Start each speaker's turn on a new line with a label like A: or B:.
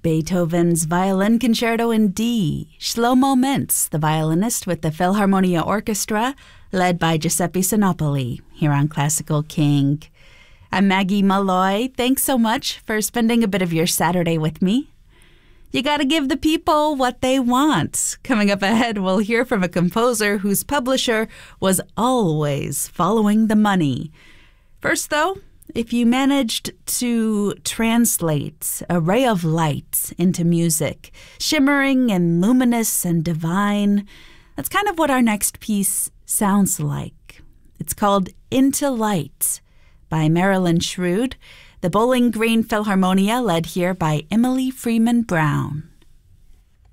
A: Beethoven's Violin Concerto in D. Shlomo Mintz, the violinist with the Philharmonia Orchestra, led by Giuseppe Sinopoli, here on Classical King. I'm Maggie Malloy. Thanks so much for spending a bit of your Saturday with me. You gotta give the people what they want. Coming up ahead, we'll hear from a composer whose publisher was always following the money. First, though, if you managed to translate a ray of light into music, shimmering and luminous and divine, that's kind of what our next piece sounds like. It's called Into Light by Marilyn Shrewd, the Bowling Green Philharmonia, led here by Emily Freeman Brown.